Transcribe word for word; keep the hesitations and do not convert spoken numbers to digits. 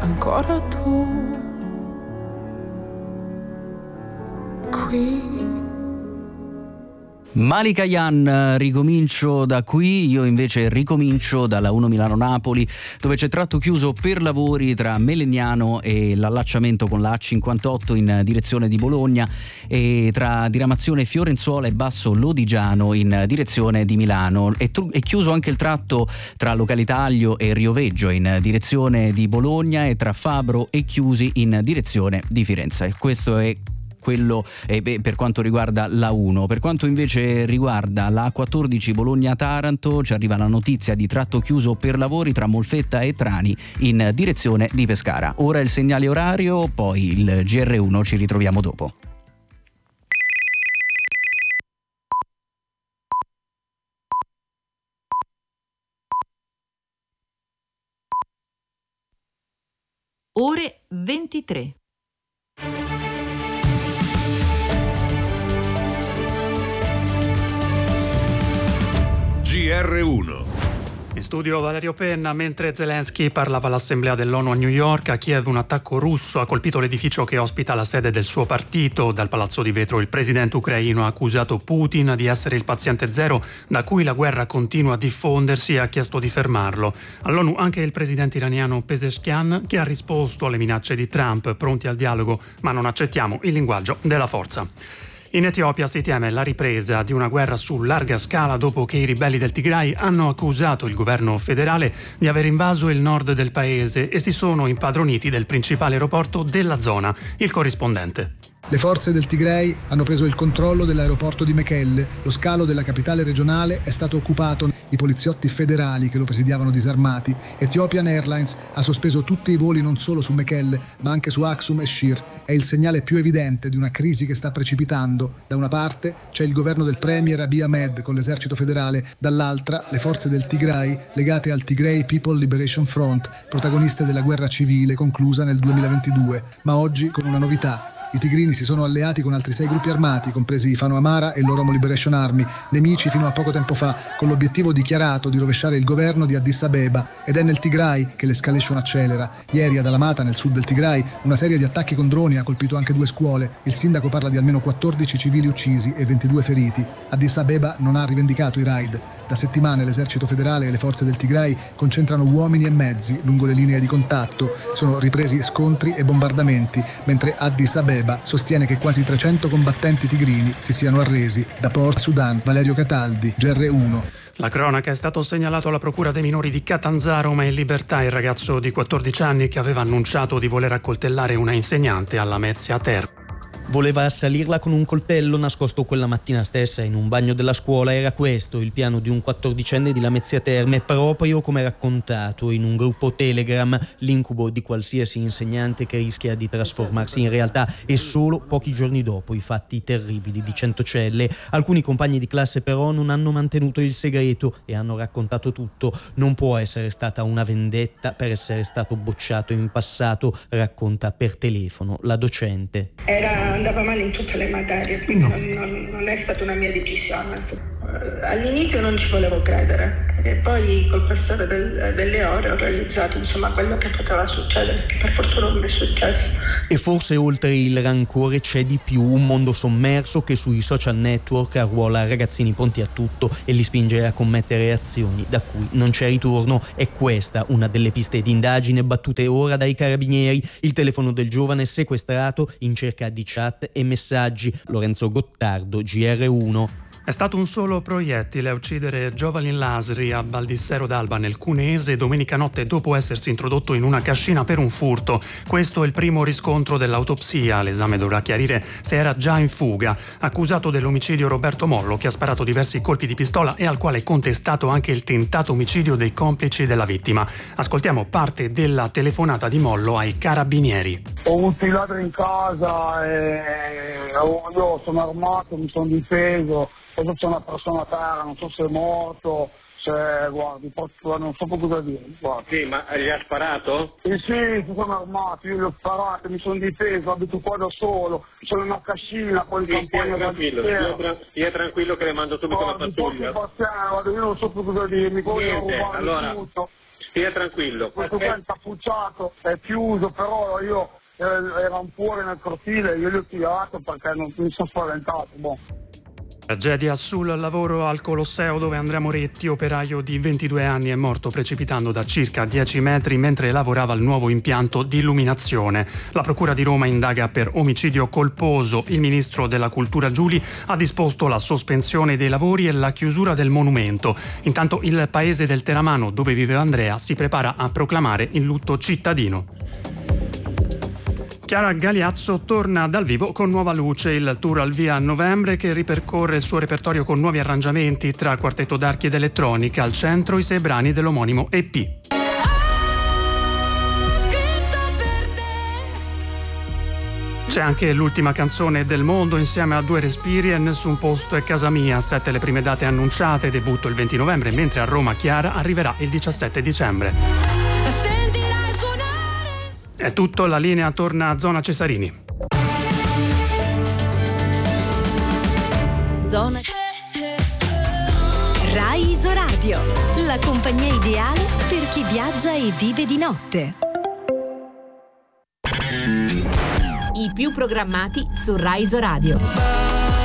ancora tu qui. Malika Yan, ricomincio da qui, io invece ricomincio dalla uno Milano-Napoli, dove c'è tratto chiuso per lavori tra Melegnano e l'allacciamento con la A cinquantotto in direzione di Bologna e tra diramazione Fiorenzuola e Basso Lodigiano in direzione di Milano. È, tru- è chiuso anche il tratto tra Localitaglio e Rioveggio in direzione di Bologna e tra Fabro e Chiusi in direzione di Firenze. Questo è quello eh, beh, per quanto riguarda la uno. Per quanto invece riguarda la A quattordici Bologna-Taranto, ci arriva la notizia di tratto chiuso per lavori tra Molfetta e Trani in direzione di Pescara. Ora il segnale orario, poi il G R uno, ci ritroviamo dopo. Ore ventitré. G R uno. In studio Valerio Penna. Mentre Zelensky parlava all'Assemblea dell'ONU a New York, a Kiev un attacco russo ha colpito l'edificio che ospita la sede del suo partito. Dal Palazzo di Vetro il presidente ucraino ha accusato Putin di essere il paziente zero da cui la guerra continua a diffondersi e ha chiesto di fermarlo. All'ONU anche il presidente iraniano Pezeshkian, che ha risposto alle minacce di Trump, pronti al dialogo, ma non accettiamo il linguaggio della forza. In Etiopia si teme la ripresa di una guerra su larga scala dopo che i ribelli del Tigray hanno accusato il governo federale di aver invaso il nord del paese e si sono impadroniti del principale aeroporto della zona. Il corrispondente. Le forze del Tigray hanno preso il controllo dell'aeroporto di Mekelle. Lo scalo della capitale regionale è stato occupato. I poliziotti federali che lo presidiavano disarmati. Ethiopian Airlines ha sospeso tutti i voli non solo su Mekelle, ma anche su Aksum e Shir. È il segnale più evidente di una crisi che sta precipitando. Da una parte c'è il governo del premier Abiy Ahmed con l'esercito federale, dall'altra le forze del Tigray legate al Tigray People Liberation Front, protagoniste della guerra civile conclusa nel duemilaventidue. Ma oggi con una novità. I tigrini si sono alleati con altri sei gruppi armati, compresi i Fano Amara e l'Oromo Liberation Army, nemici fino a poco tempo fa, con l'obiettivo dichiarato di rovesciare il governo di Addis Abeba. Ed è nel Tigray che l'escalation accelera. Ieri ad Alamata, nel sud del Tigray, una serie di attacchi con droni ha colpito anche due scuole. Il sindaco parla di almeno quattordici civili uccisi e ventidue feriti. Addis Abeba non ha rivendicato i raid. Da settimane l'esercito federale e le forze del Tigray concentrano uomini e mezzi lungo le linee di contatto. Sono ripresi scontri e bombardamenti, mentre Addis Abeba sostiene che quasi trecento combattenti tigrini si siano arresi. Da Port Sudan, Valerio Cataldi, G R uno. La cronaca: è stato segnalato alla procura dei minori di Catanzaro, ma in libertà il ragazzo di quattordici anni che aveva annunciato di voler accoltellare una insegnante alla Mezzia Terme. Voleva assalirla con un coltello nascosto quella mattina stessa in un bagno della scuola. Era questo il piano di un quattordicenne di Lamezia Terme, proprio come raccontato in un gruppo Telegram. L'incubo di qualsiasi insegnante che rischia di trasformarsi in realtà. E solo pochi giorni dopo i fatti terribili di Centocelle. Alcuni compagni di classe però non hanno mantenuto il segreto e hanno raccontato tutto. Non può essere stata una vendetta per essere stato bocciato in passato, racconta per telefono la docente. Era andava male in tutte le materie, quindi no. non, non, non è stata una mia decisione. All'inizio non ci volevo credere e poi col passare del, delle ore ho realizzato insomma quello che poteva succedere, che per fortuna non è successo. E forse oltre il rancore c'è di più, un mondo sommerso che sui social network arruola ragazzini pronti a tutto e li spinge a commettere azioni da cui non c'è ritorno. È questa una delle piste di indagine battute ora dai carabinieri. Il telefono del giovane sequestrato in cerca di chat e messaggi. Lorenzo Gottardo, G R uno. È stato un solo proiettile a uccidere Jovalin Lasri a Baldissero d'Alba nel Cuneese domenica notte dopo essersi introdotto in una cascina per un furto. Questo è il primo riscontro dell'autopsia. L'esame dovrà chiarire se era già in fuga. Accusato dell'omicidio Roberto Mollo, che ha sparato diversi colpi di pistola e al quale è contestato anche il tentato omicidio dei complici della vittima. Ascoltiamo parte della telefonata di Mollo ai carabinieri. Ho avuto il ladro in casa e io sono armato, mi sono difeso. Poi c'è una persona a terra, non so se è morto, se guardi, non so cosa dire. Guarda. Sì, ma gli ha sparato? Sì, sì, sono armato, io li ho sparato, mi sono difeso, abito qua da solo, sono in una cascina, poi sì, il campagna tranquillo, stia, stia tranquillo che le mando subito la pattuglia. Guarda, io non so più cosa dirmi, poi Niente, allora, tutto. Stia tranquillo. Questo qua è incappucciato, è chiuso, però io eh, erano fuori nel cortile, io gli ho tirato perché non mi sono spaventato. Boh. Tragedia sul lavoro al Colosseo, dove Andrea Moretti, operaio di ventidue anni, è morto precipitando da circa dieci metri mentre lavorava al nuovo impianto di illuminazione. La Procura di Roma indaga per omicidio colposo. Il ministro della Cultura Giuli ha disposto la sospensione dei lavori e la chiusura del monumento. Intanto il paese del Teramano, dove viveva Andrea, si prepara a proclamare il lutto cittadino. Chiara Galeazzo torna dal vivo con Nuova Luce, il tour al via a novembre che ripercorre il suo repertorio con nuovi arrangiamenti tra quartetto d'archi ed elettronica, al centro i sei brani dell'omonimo E P. C'è anche l'ultima canzone del mondo insieme a Due respiri e Nessun posto è casa mia. Sette le prime date annunciate, debutto il venti novembre, mentre a Roma Chiara arriverà il diciassette dicembre. È tutto, la linea torna a Zona Cesarini. Zona Rai Isoradio, la compagnia ideale per chi viaggia e vive di notte. I più programmati su Rai Isoradio.